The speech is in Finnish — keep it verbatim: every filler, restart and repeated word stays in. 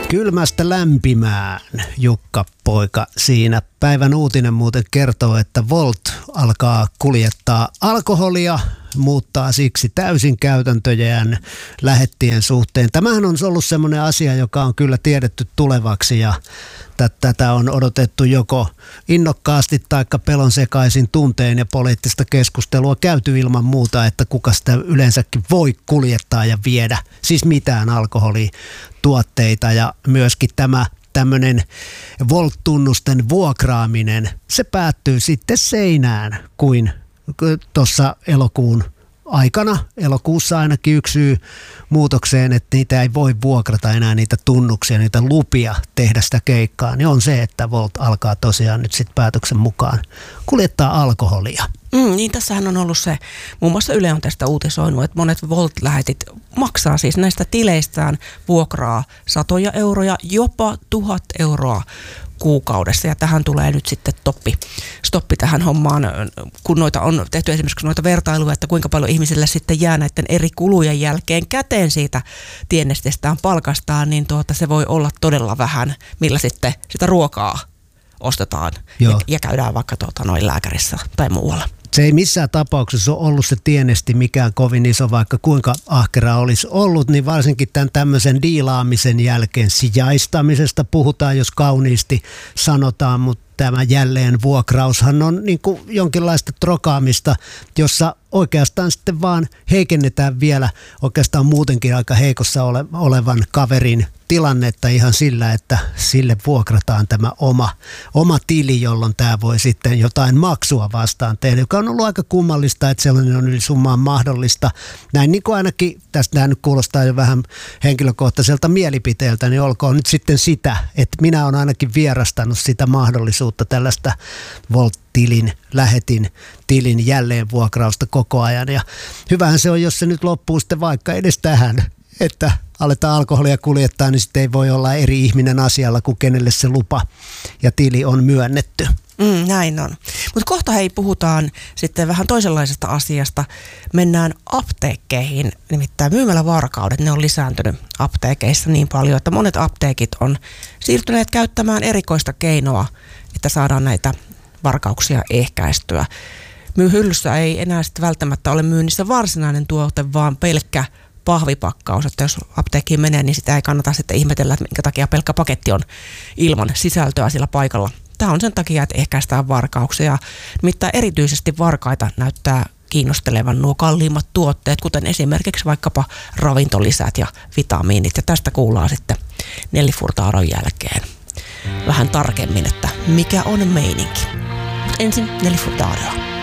Kylmästä lämpimään, Jukka poika siinä. Päivän uutinen muuten kertoo, että Wolt alkaa kuljettaa alkoholia, muuttaa siksi täysin käytäntöjään lähettien suhteen. Tämähän on ollut semmoinen asia, joka on kyllä tiedetty tulevaksi ja tätä on odotettu joko innokkaasti tai pelon sekaisin tunteen ja poliittista keskustelua käyty ilman muuta, että kuka sitä yleensäkin voi kuljettaa ja viedä. Siis mitään alkoholituotteita ja myöskin tämä tämmöinen Wolt-tunnusten vuokraaminen, se päättyy sitten seinään kuin tuossa elokuun aikana, elokuussa ainakin yksi syy muutokseen, että niitä ei voi vuokrata enää niitä tunnuksia, niitä lupia tehdä sitä keikkaa, niin on se, että Wolt alkaa tosiaan nyt sitten päätöksen mukaan kuljettaa alkoholia. Mm, niin tässähän on ollut se, muun muassa Yle on tästä uutisoinut, että monet Wolt-lähetit maksaa siis näistä tileistään vuokraa satoja euroja, jopa tuhat euroa kuukaudessa, ja tähän tulee nyt sitten toppi, stoppi tähän hommaan, kun noita on tehty esimerkiksi noita vertailuja, että kuinka paljon ihmisille sitten jää näiden eri kulujen jälkeen käteen siitä tienestestään palkastaan, niin tuota, se voi olla todella vähän, millä sitten sitä ruokaa ostetaan ja, ja käydään vaikka tuota, noin lääkärissä tai muualla. Se ei missään tapauksessa ole ollut se tienesti mikään kovin iso, vaikka kuinka ahkera olisi ollut, niin varsinkin tämän tämmöisen diilaamisen jälkeen sijaistamisesta puhutaan, jos kauniisti sanotaan, mutta tämä jälleen vuokraushan on niin kuin jonkinlaista trokaamista, jossa oikeastaan sitten vaan heikennetään vielä oikeastaan muutenkin aika heikossa ole, olevan kaverin tilannetta ihan sillä, että sille vuokrataan tämä oma, oma tili, jolloin tämä voi sitten jotain maksua vastaan tehdä, joka on ollut aika kummallista, että sellainen on yli summaan mahdollista. Näin niin kuin ainakin, tästä nyt kuulostaa jo vähän henkilökohtaiselta mielipiteeltä, niin olkoon nyt sitten sitä, että minä olen ainakin vierastanut sitä mahdollisuutta tällaista Wolt-tilin, lähetin tilin jälleen vuokrausta koko ajan. Ja hyvähän se on, jos se nyt loppuu sitten vaikka edes tähän, että aletaan alkoholia kuljettaa, niin sitten ei voi olla eri ihminen asialla kuin kenelle se lupa ja tili on myönnetty. Mm, näin on. Mutta kohta hei puhutaan sitten vähän toisenlaisesta asiasta. Mennään apteekkeihin, nimittäin myymälävarkaudet, ne on lisääntynyt apteekeissa niin paljon, että monet apteekit on siirtyneet käyttämään erikoista keinoa, että saadaan näitä varkauksia ehkäistyä. Myyhyllyssä ei enää sitten välttämättä ole myynnissä varsinainen tuote, vaan pelkkä pahvipakkaus, että jos apteekkiin menee, niin sitä ei kannata sitten ihmetellä, että minkä takia pelkkä paketti on ilman sisältöä sillä paikalla. Tämä on sen takia, että ehkäistään varkauksia. Nimittäin erityisesti varkaita näyttää kiinnostelevan nuo kalliimmat tuotteet, kuten esimerkiksi vaikkapa ravintolisät ja vitamiinit. Ja tästä kuullaan sitten Nelli Furtaron jälkeen vähän tarkemmin, että mikä on meininki. Mutta ensin Nelli Furtaro.